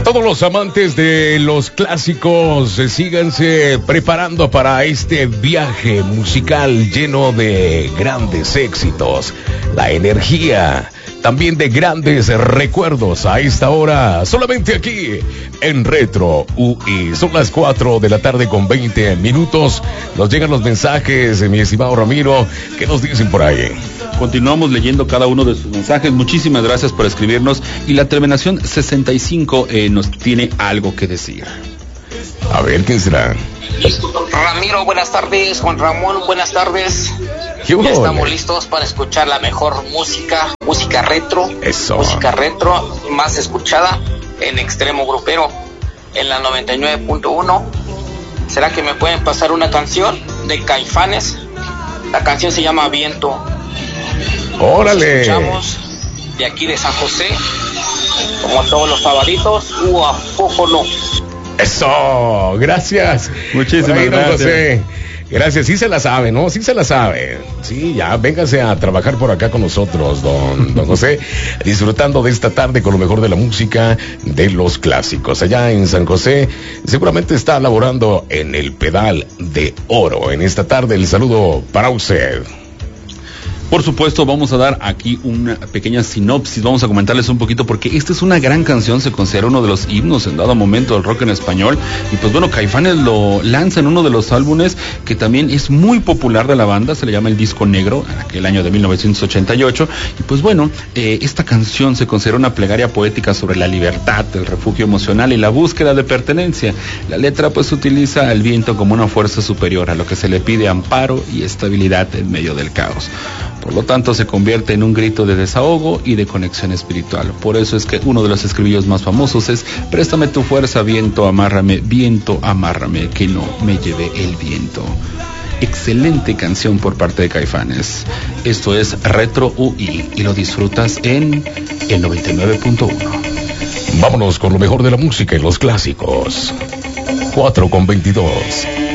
todos los amantes de los clásicos, síganse preparando para este viaje musical lleno de grandes éxitos, la energía, también de grandes recuerdos a esta hora, solamente aquí en Retro UI. Son las 4 de la tarde con 20 minutos. Nos llegan los mensajes, mi estimado Ramiro. ¿Qué nos dicen por ahí? Continuamos leyendo cada uno de sus mensajes. Muchísimas gracias por escribirnos. Y la terminación 65 nos tiene algo que decir. A ver, ¿quién será? Ramiro, buenas tardes. Juan Ramón, buenas tardes. Ya estamos listos para escuchar la mejor música retro. Eso. Música retro más escuchada en Extremo Grupero, en la 99.1. ¿Será que me pueden pasar una canción de Caifanes? La canción se llama Viento. ¡Órale! Escuchamos de aquí de San José, como todos los sabaditos. ¿A poco no? Eso, gracias. Muchísimas gracias. José. Gracias, sí se la sabe, ¿no? Sí se la sabe. Sí, ya, véngase a trabajar por acá con nosotros, don José, disfrutando de esta tarde con lo mejor de la música de los clásicos. Allá en San José, seguramente está laborando en el Pedal de Oro. En esta tarde, el saludo para usted. Por supuesto, vamos a dar aquí una pequeña sinopsis, vamos a comentarles un poquito, porque esta es una gran canción, se considera uno de los himnos en dado momento del rock en español, y pues bueno, Caifanes lo lanza en uno de los álbumes que también es muy popular de la banda, se le llama El Disco Negro, en aquel año de 1988, y pues bueno, esta canción se considera una plegaria poética sobre la libertad, el refugio emocional y la búsqueda de pertenencia. La letra pues utiliza al viento como una fuerza superior, a lo que se le pide amparo y estabilidad en medio del caos. Por lo tanto, se convierte en un grito de desahogo y de conexión espiritual. Por eso es que uno de los estribillos más famosos es: préstame tu fuerza, viento, amárrame, que no me lleve el viento. Excelente canción por parte de Caifanes. Esto es Retro UI y lo disfrutas en el 99.1. Vámonos con lo mejor de la música y los clásicos. 4:22.